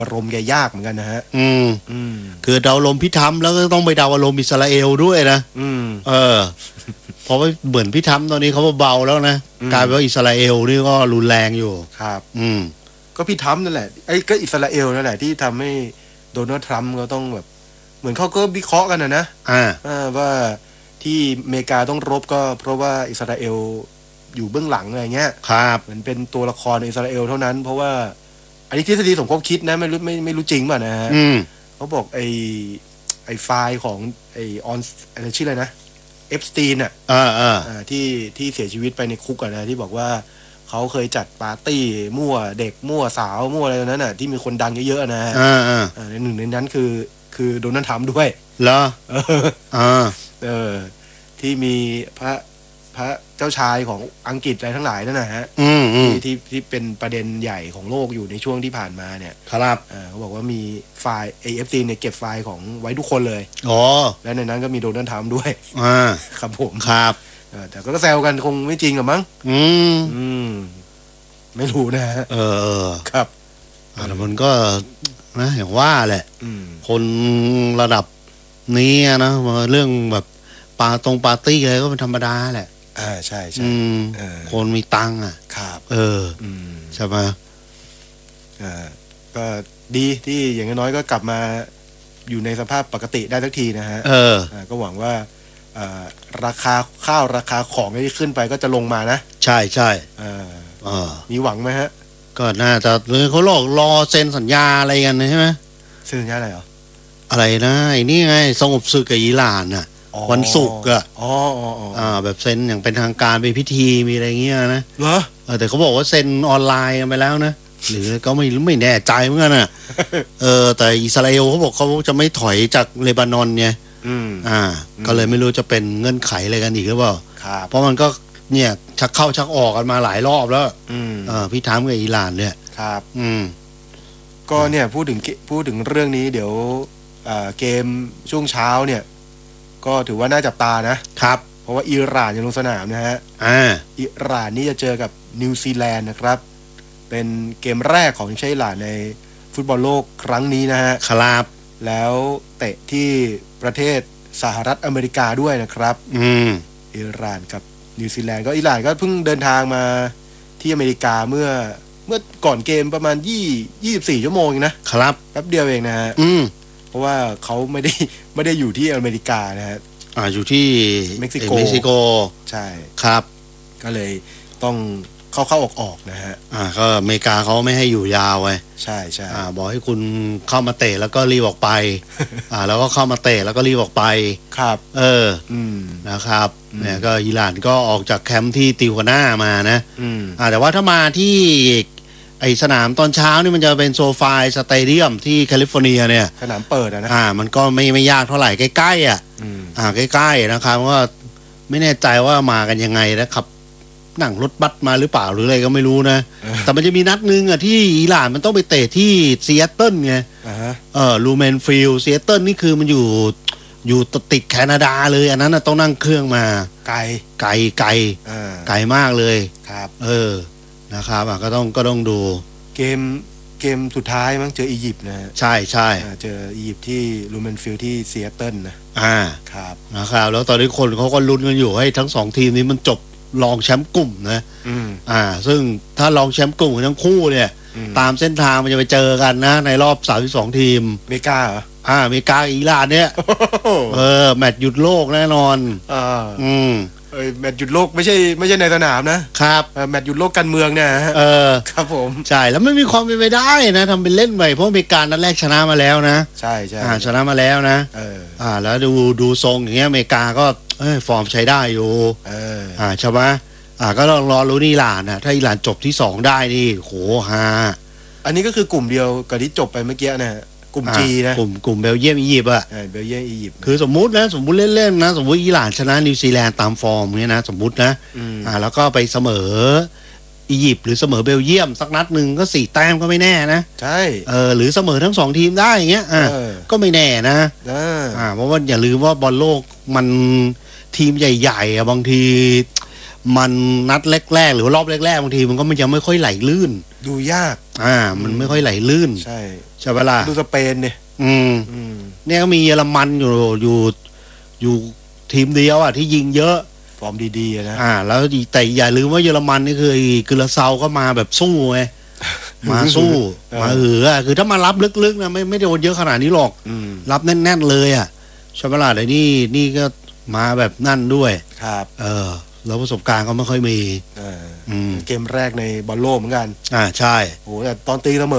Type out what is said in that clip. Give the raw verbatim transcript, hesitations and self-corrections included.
อารมณ์แกยากเหมือนกันนะฮะอืมอืมคือเดาอารมณ์พิธามแล้วก็ต้องไปเดาอารมณ์อิสราเอลด้วยนะอืมเออเพราะว่าเหมือนพิธามตอนนี้เขาเบาแล้วนะกลายเป็นว่าอิสราเอลนี่ก็รุนแรงอยู่ครับอืมก็พิธามนั่นแหละไอ้ก็อิสราเอลนั่นแหละที่ทำให้โดนัลด์ทรัมป์เขาต้องแบบเหมือนเขาก็วิเคราะห์กันนะนะอ่าว่าที่อเมริกาต้องรบก็เพราะว่าอิสราเอลอยู่เบื้องหลังอะไรเงี้ยครับเหมือนเป็นตัวละครในอิสราเอลเท่านั้นเพราะว่าอันนี้ทฤษฎีสมคบคิดนะไม่รู้ไม่ไม่รู้จริงป่ะนะฮะเขาบอกไอ้ไอ้ไฟล์ของไอ้ออนอะไรชื่ออะไรนะเอฟสตีนอ่ะอ่าอ่าที่ที่เสียชีวิตไปในคุกอ่ะนะที่บอกว่าเขาเคยจัดปาร์ตี้มั่วเด็กมั่วสาวมั่วอะไรนั้นอ่ะที่มีคนดังเยอะๆนะฮะอ่าอ่าในหนึ่งในนั้นคือคือโดนัลด์ทรัมป์ด้วยเหรอเอออ่าเออที่มีพระพระเจ้าชายของอังกฤษอะไรทั้งหลายนั่นนะฮะที่ที่ที่เป็นประเด็นใหญ่ของโลกอยู่ในช่วงที่ผ่านมาเนี่ยครับอ่าเขาบอกว่ามีไฟล์ เอ เอฟ ซี เนี่ยเก็บไฟล์ของไว้ทุกคนเลยอ๋อและในนั้นก็มีโดนัลด์ทรัมป์ด้วยอ่าครับผมครับแต่ก็แซวกันคงไม่จริงหรอมั้งอืมอืมไม่รู้นะฮะเออครับแต่มันก็นะอย่างว่าแหละคนระดับนี้นะเรื่องแบบปาตรงปาร์ตี้อะไรก็เป็นธรรมดาแหละอ่าใช่ใช่คนมีตังค์อ่ะครับเออใช่ไหมอ่าก็ดีที่อย่างน้อยก็กลับมาอยู่ในสภาพปกติได้สักทีนะฮะเออก็หวังว่าราคาข้าวราคาของที่ขึ้นไปก็จะลงมานะใช่ใช่อ่ามีหวังไหมฮะก็น่าจะเลยเขาหลอกรอเซ็นสัญญาอะไรกันใช่ไหมเซ็นสัญญาอะไรเหรออะไรนะไอ้นี่ไงสงบศึกกับอิหร่านน่ะวันศุกร์อ่ะอ๋ออ๋อแบบเซ็นอย่างเป็นทางการเป็นพิธีมีอะไรเงี้ยนะเหรอแต่เขาบอกว่าเซ็นออนไลน์กันไปแล้วนะหรือก็ไม่ไม่แน่ใจเหมือนกันอ่ะเออแต่อิสราเอลเขาบอกเขาจะไม่ถอยจากเลบานอนไงอืมอ่าก็เลยไม่รู้จะเป็นเงื่อนไขอะไรกันอีกหรือเปล่าครับเพราะมันก็เนี่ยชักเข้าชักออกกันมาหลายรอบแล้วอืมเออพี่ถามกับอิหร่านเนี่ยครับอืมก็เนี่ยพูดถึงพูดถึงเรื่องนี้เดี๋ยวอ่าเกมช่วงเช้าเนี่ยก็ถือว่าน่าจับตานะครับเพราะว่าอิหร่านยังลงสนามนะฮะอ่าอิหร่านนี่จะเจอกับนิวซีแลนด์นะครับเป็นเกมแรกของทีมชาติอิหร่านในฟุตบอลโลกครั้งนี้นะฮะครับแล้วเตะที่ประเทศสหรัฐอเมริกาด้วยนะครับอืมอิหร่านกับนิวซีแลนด์ก็อิหร่านก็เพิ่งเดินทางมาที่อเมริกาเมื่อเมื่อก่อนเกมประมาณยี่ยี่สิบสี่ชั่วโมงเองนะครับแป๊บเดียวเองนะฮะอืมเพราะว่าเขาไม่ได้ไม่ได้อยู่ที่อเมริกานะฮะอ่าอยู่ที่เม็กซิโกเม็กซิโกใช่ครับก็เลยต้องเข้าเข้าออกออกนะฮะอ่าก็อเมริกาเขาไม่ให้อยู่ยาวไว้ใช่ใช่อ่าบอกให้คุณเข้ามาเตะแล้วก็รีบออกไป อ่าแล้วก็เข้ามาเตะแล้วก็รีบออกไปครับเอออืมนะครับเนี่ยก็อิหร่านก็ออกจากแคมป์ที่ติวคาน่ามานะอืมอ่าแต่ว่าถ้ามาที่ไอสนามตอนเช้านี่มันจะเป็นโซฟาสเตเดียมที่แคลิฟอร์เนียเนี่ยสนามเปิดนะอ่ามันก็ไม่ไม่ยากเท่าไหร่ใกล้ๆอ่ะอ่าใกล้ๆนะครับว่าไม่แน่ใจว่ามากันยังไงนะครับนั่งรถบัสมาหรือเปล่าหรืออะไรก็ไม่รู้นะแต่มันจะมีนัดนึงอ่ะที่อิหร่านมันต้องไปเตะที่ซีแอตเทิลไงเออลูเมนฟิลด์ซีแอตเทิลนี่คือมันอยู่อยู่ติดแคนาดาเลยอันนั้นต้องนั่งเครื่องมาไกลไกลไกลไกลมากเลยครับเออนะครับก็ต้องก็ต้องดูเกมเกมสุดท้ายมั้งเจออียิปต์นะใช่ใช่เจออียิปต์ที่ลูเมนฟิลด์ที่ซีแอตเทิลนะอ่าครับนะครับแล้วตอนนี้คนเขาก็ลุ้นกันอยู่ให้ทั้งสองทีมนี้มันจบรองแชมป์กลุ่มนะอืมอ่าซึ่งถ้ารองแชมป์กลุ่มทั้งคู่เนี่ยตามเส้นทางมันจะไปเจอกันนะในรอบสามสิบสองทีมอเมริกาเหรออ่าอเมริกาอิหร่านเนี่ยเออแมตช์หยุดโลกแน่นอนอ่าอืมเอ้ยแมตช์หยุดโลกไม่ใช่ไม่ใช่ในสนามนะครับแมตช์หยุดโลกการเมืองเนี่ยเออครับผมใช่แล้วไม่มีความเป็นไปได้นะทำเป็นเล่นไปเพราะอเมริกานัดแรกชนะมาแล้วนะใช่ใช่อ่าชนะมาแล้วนะเอออ่าแล้วดูดูทรงอย่างเงี้ยอเมริกาก็เอ้ยฟอร์มใช้ได้อยู่เอออ่าใช่ไหมอ่าก็ลองรอรู้นี่อิหร่านนะถ้าอิหร่านจบที่สองได้นี่โหฮาอันนี้ก็คือกลุ่มเดียวกับที่จบไปเมื่อกี้นะกลุ่มจีนะกลุ่มกลุ่มเบลเยียมอียิปต์อะเบลเยียมอียิปต์คือสมมุตินะสมมุติเล่นๆนะสมมุติอิหร่านชนะนิวซีแลนด์ตามฟอร์มเนี้ยนะสมมุตินะอ่าแล้วก็ไปเสมออียิปต์หรือเสมอเบลเยียมสักนัดหนึ่งก็สี่แต้มก็ไม่แน่นะใช่เออหรือเสมอทั้งสองทีมได้อย่างเงี้ยอ่าก็ไม่แน่นะอ่าเพราะว่าอย่าลืมว่าบอลโลกมันทีมใหญ่ๆอ่ะบางทีมันนัดแรกๆหรือว่ารอบแรกๆบางทีมันก็มันยังไม่ค่อยไหลลื่นดูยากอ่า มันไม่ค่อยไหลลื่นใช่ใช่เวลาดูสเปนเนี่ยอืมอืมเนี่ยก็มีเยอรมันอยู่อยู่อยู่ทีมเดียวอ่ะที่ยิงเยอะฟอร์มดีๆนะอ่า แล้วแต่อย่าลืมว่าเยอรมันนี่คือไอ้กุลาเซาก็มาแบบสู้ไง มาสู้เออมาเหือคือถ้ามารับลึกๆนะไม่ไม่โดนเยอะขนาดนี้หรอกอืมรับแน่นๆเลยอ่ะใช่เวลาแต่นี่นี่ก็มาแบบนั่นด้วยครับเออ แล้วประสบการณ์ก็ไม่ค่อยมีเอออืมเกมแรกในบอลโลกเหมือนกันอ่าใช่โอ้แต่ตอนตีเสมอ